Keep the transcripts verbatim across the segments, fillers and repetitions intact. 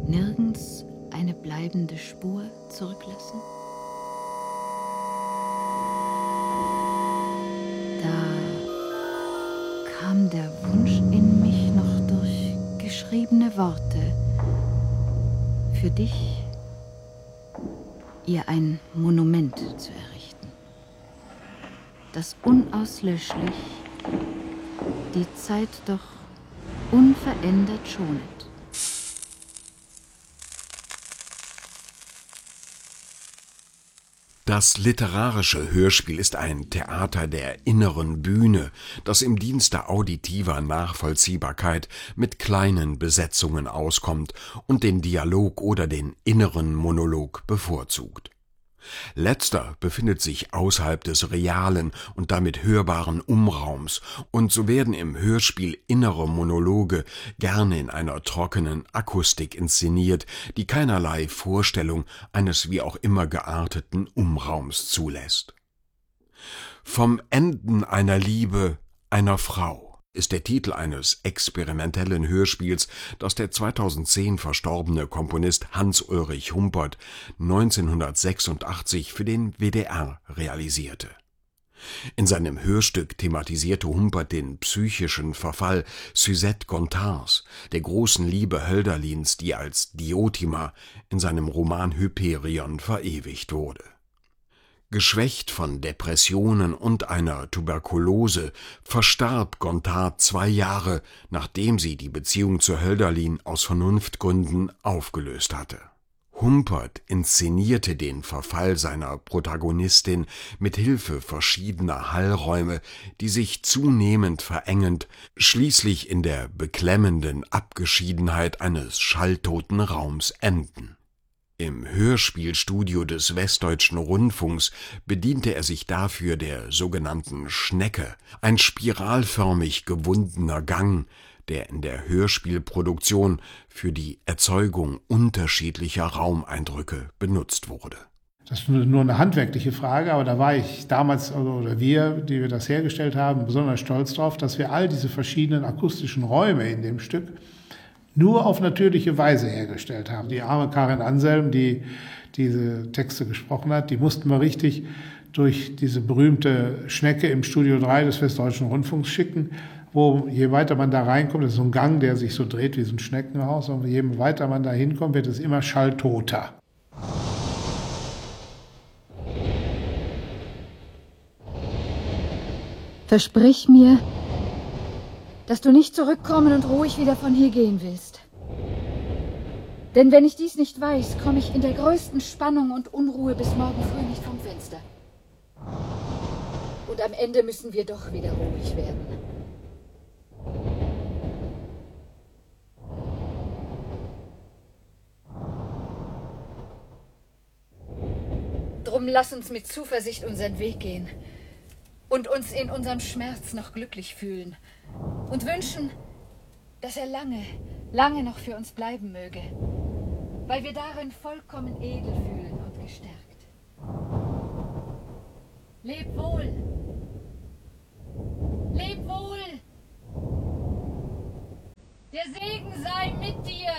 nirgends eine bleibende Spur zurücklassen? Da kam der Wunsch in mich noch durch geschriebene Worte, für dich ihr ein Monument zu errichten, das unauslöschlich die Zeit doch unverändert schonet. Das literarische Hörspiel ist ein Theater der inneren Bühne, das im Dienste auditiver Nachvollziehbarkeit mit kleinen Besetzungen auskommt und den Dialog oder den inneren Monolog bevorzugt. Letzter befindet sich außerhalb des realen und damit hörbaren Umraums, und so werden im Hörspiel innere Monologe gerne in einer trockenen Akustik inszeniert, die keinerlei Vorstellung eines wie auch immer gearteten Umraums zulässt. Vom Enden einer Liebe einer Frau ist der Titel eines experimentellen Hörspiels, das der zweitausendzehn verstorbene Komponist Hans-Ulrich Humpert neunzehnhundertsechsundachtzig für den W D R realisierte. In seinem Hörstück thematisierte Humpert den psychischen Verfall Suzette Gontards, der großen Liebe Hölderlins, die als Diotima in seinem Roman Hyperion verewigt wurde. Geschwächt von Depressionen und einer Tuberkulose verstarb Gontard zwei Jahre, nachdem sie die Beziehung zu Hölderlin aus Vernunftgründen aufgelöst hatte. Humpert inszenierte den Verfall seiner Protagonistin mit Hilfe verschiedener Hallräume, die sich zunehmend verengend, schließlich in der beklemmenden Abgeschiedenheit eines schalltoten Raums enden. Im Hörspielstudio des Westdeutschen Rundfunks bediente er sich dafür der sogenannten Schnecke, ein spiralförmig gewundener Gang, der in der Hörspielproduktion für die Erzeugung unterschiedlicher Raumeindrücke benutzt wurde. Das ist nur eine handwerkliche Frage, aber da war ich damals, oder wir, die wir das hergestellt haben, besonders stolz drauf, dass wir all diese verschiedenen akustischen Räume in dem Stück nur auf natürliche Weise hergestellt haben. Die arme Karin Anselm, die diese Texte gesprochen hat, die mussten wir richtig durch diese berühmte Schnecke im Studio drei des Westdeutschen Rundfunks schicken, wo je weiter man da reinkommt, das ist so ein Gang, der sich so dreht wie so ein Schneckenhaus, und je weiter man da hinkommt, wird es immer schalltoter. Versprich mir, dass du nicht zurückkommen und ruhig wieder von hier gehen willst. Denn wenn ich dies nicht weiß, komme ich in der größten Spannung und Unruhe bis morgen früh nicht vom Fenster. Und am Ende müssen wir doch wieder ruhig werden. Drum lass uns mit Zuversicht unseren Weg gehen und uns in unserem Schmerz noch glücklich fühlen und wünschen, dass er lange, lange noch für uns bleiben möge, weil wir darin vollkommen edel fühlen und gestärkt. Leb wohl! Leb wohl! Der Segen sei mit dir!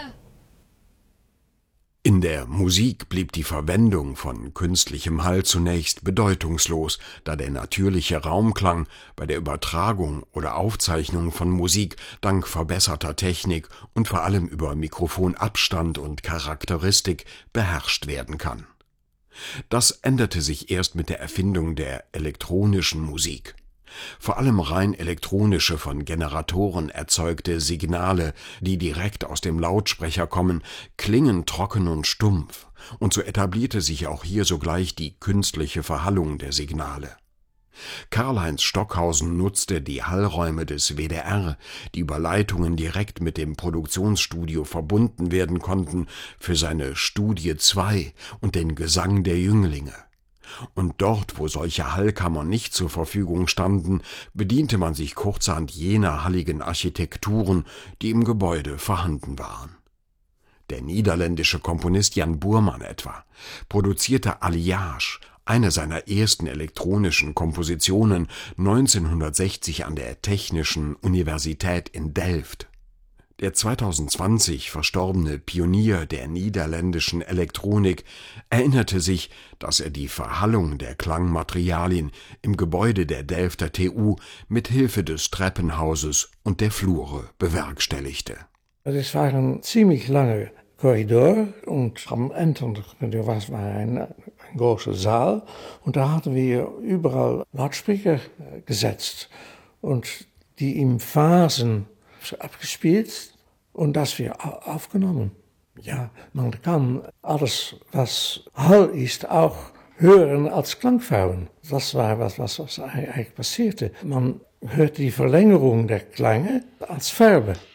In der Musik blieb die Verwendung von künstlichem Hall zunächst bedeutungslos, da der natürliche Raumklang bei der Übertragung oder Aufzeichnung von Musik dank verbesserter Technik und vor allem über Mikrofonabstand und Charakteristik beherrscht werden kann. Das änderte sich erst mit der Erfindung der elektronischen Musik. Vor allem rein elektronische, von Generatoren erzeugte Signale, die direkt aus dem Lautsprecher kommen, klingen trocken und stumpf, und so etablierte sich auch hier sogleich die künstliche Verhallung der Signale. Karl-Heinz Stockhausen nutzte die Hallräume des W D R, die über Leitungen direkt mit dem Produktionsstudio verbunden werden konnten, für seine Studie zwei und den Gesang der Jünglinge. Und dort, wo solche Hallkammern nicht zur Verfügung standen, bediente man sich kurzerhand jener halligen Architekturen, die im Gebäude vorhanden waren. Der niederländische Komponist Jan Boerman etwa produzierte Alliage, eine seiner ersten elektronischen Kompositionen, neunzehnhundertsechzig an der Technischen Universität in Delft. Der zweitausendzwanzig verstorbene Pionier der niederländischen Elektronik erinnerte sich, dass er die Verhallung der Klangmaterialien im Gebäude der Delfter T U mit Hilfe des Treppenhauses und der Flure bewerkstelligte. Es war ein ziemlich langer Korridor und am Ende war ein, ein großer Saal und da hatten wir überall Lautsprecher gesetzt und die in Phasen abgespielt und das wir aufgenommen. Ja, man kann alles, was Hall ist, auch hören als Klangfarben. Das war was, was, was eigentlich passierte. Man hört die Verlängerung der Klänge als Farbe.